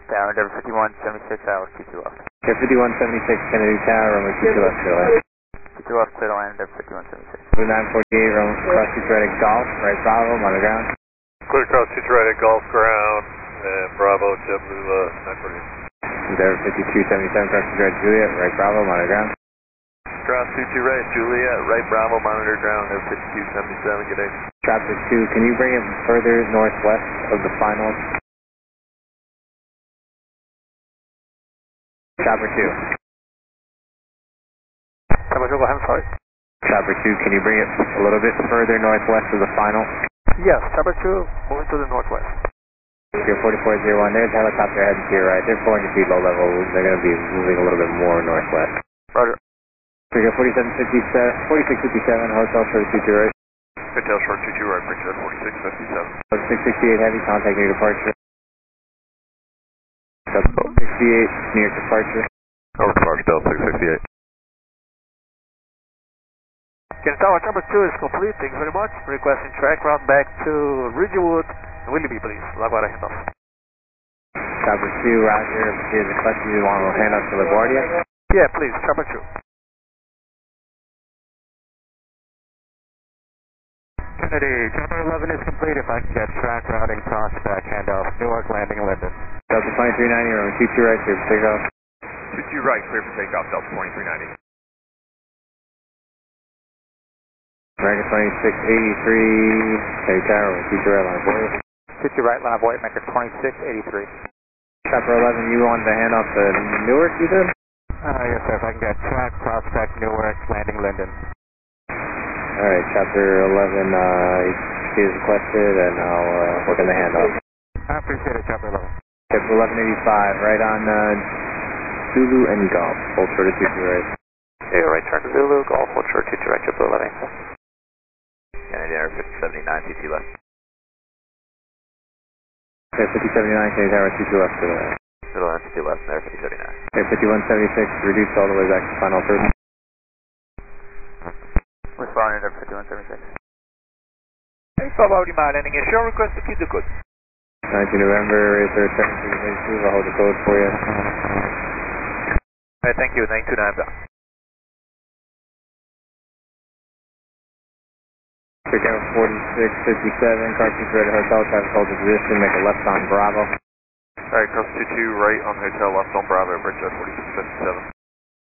Tower, Endeavor 5176, hours 22 left. Air 5176, Kennedy Tower, runway 22 left, clear land. 22 left, clear to land, Endeavor 5176. Blue 948, runway cross 2 right at Golf, right Bravo, I'm on the ground. Clear cross 2 right at Golf ground, and Bravo, JetBlue 948. Endeavor 5277, cross 2 right Juliet, right Bravo, I'm on the ground. Cross 22 right Juliet, right Bravo, monitor ground, Endeavor 5277, good day. Chopper 2, can you bring it further northwest of the final? Chopper 2. Chopper 2, go ahead, sorry. Chopper 2, can you bring it a little bit further northwest of the final? Yes, Chopper 2, moving to the northwest. You're 4401, there's a helicopter heading to your right. They're 400 feet low level. They're going to be moving a little bit more northwest. Roger. You're 4657, Hotel Short 22 right. Hotel Short 22 right, Bridgehead 4657. 668 heavy, contact near departure. 68 near departure. Over Clark Delta 668. Kennedy Tower, Chopper 2 is complete, thank you very much. Requesting track route back to Ridgewood and Willoughby, please. LaGuardia handoff. Chopper 2, Roger. Here's a question you want to hand off to LaGuardia? Yeah, please, Chopper 2. Kennedy, Chopper 11 is complete. If I can get track routing, crossback, handoff, Newark landing, Linden. Delta 2390, runway 22 right, clear for takeoff. 22 right, clear for takeoff, Delta 2390. American 2683, Kennedy Tower, runway 22 right, line of void. 22 right, line of void, American 2683. Chopper 11, you wanted to hand off to Newark, you said? Yes, sir. If I can get track, crossback, Newark landing, Linden. Alright, Chopper 11, she is requested, and I'll work on the handoff. I appreciate it, Chopper 11. Chopper 1185, right on Zulu and Golf, hold short of 22 right. Yeah, right turn to Zulu, Golf, hold short 22 right, Chopper 11. Kennedy Air 5079, CT left. Air 5079, Kennedy Tower, 22 left to the right. Middle end, CT left, Air 5079. Air 5176, reduce all the way back to final first. Responding to 5176. Hey, Bravo, landing is show request to keep the good. 19 November, is there a 7322? I'll hold the code for you. Alright, thank you, 929 down. Pick out 4657, car 2 right at Hotel, traffic hold the position, make a left on Bravo. Alright, cross 22 right on Hotel, left on Bravo, Bridgehead 4657.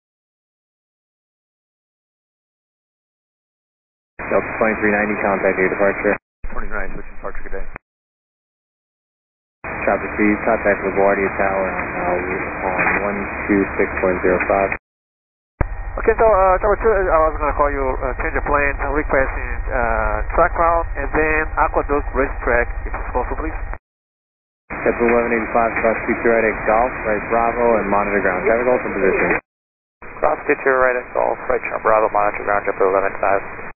Delta 2390, contact your departure. 29, switching departure, good day. Chopper 2, contact LaGuardia Tower on 126.05. Okay, so Chopper 2, I was going to call you, change the plane, requesting track route, and then Aqueduct racetrack, if it's possible, please. Chopper 1185, cross 22 right at Golf, right Bravo, and monitor ground. Traffic hold for position. Cross 22 right at Golf, right turn Bravo, monitor ground, Chopper 1185.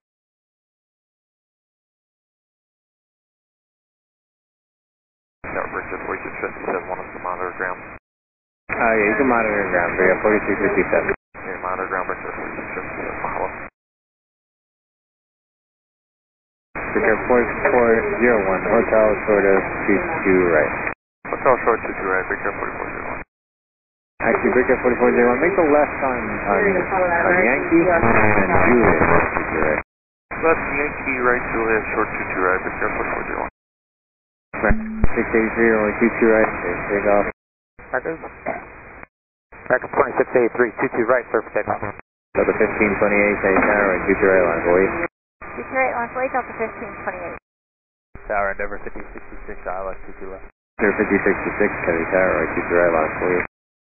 Tower, Bridgehead 4657, want us to monitor ground. Yeah, you can monitor ground, we got 4657. Yeah, monitor ground, Bridgehead 4657, follow. Pick up 4401, Hotel short of 22 right. Hotel Short 22 right, Big Air 4401. Actually, Big Air 4401, make the left on Yankee and Juliet, 22 right. Left Yankee right, Juliet, Short 22 right, Big Air 4401. 683, only 22 right, take off. American 2683, 22 right, surface takeoff. Delta 1528, Kennedy Tower, and 22 right, line void. 22 right, line void, Delta 1528. Tower, Endeavor 5066, ILS 22 left. Air 5066, Kennedy Tower, right, 22 right, line void.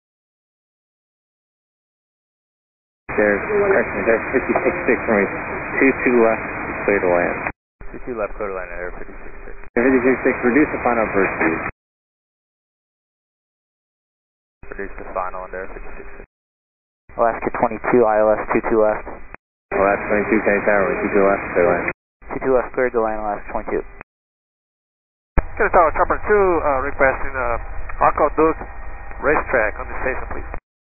There's 5066, only 22 left, clear to land. 22 left, clear to land, Air 5066. Air 5066, reduce the final burst speed. Reduce the final under 56. Alaska 22, ILS 22 left. Alaska 22, Kennedy Tower, 22 left, clear land. 22 left, cleared to land, Alaska 22. Kennedy Tower, Chopper 2, requesting Aqueduct racetrack on the station, please.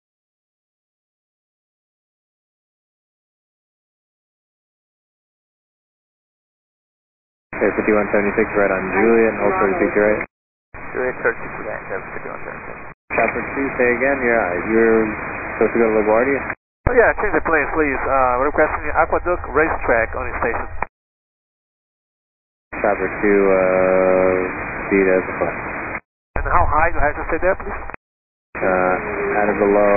Air 5176, right on Juliet, hold 32 right. Juliet 32 right, Endeavor 5176. Chopper 2, say again, you're supposed to go to LaGuardia? Oh yeah, change the planes please. Requesting Aqueduct Racetrack on the station. Chopper 2, speed as a bus. And how high do I have to stay there please? Out of below,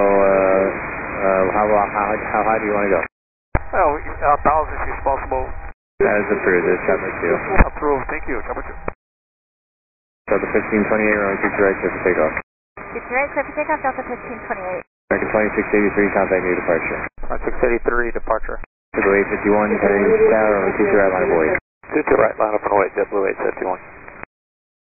how high do you want to go? Well, 1,000 if possible. That is approved, it's Chopper 2. Approved, thank you, Chopper 2. So the 1528, runway 2 right, clear for takeoff. 2 right, clear for takeoff, Delta 1528. American 2683, contact new departure. 2683, departure. Blue 851, turning tower, runway 22 right, line of await. 22 right, line up and await, JetBlue 851.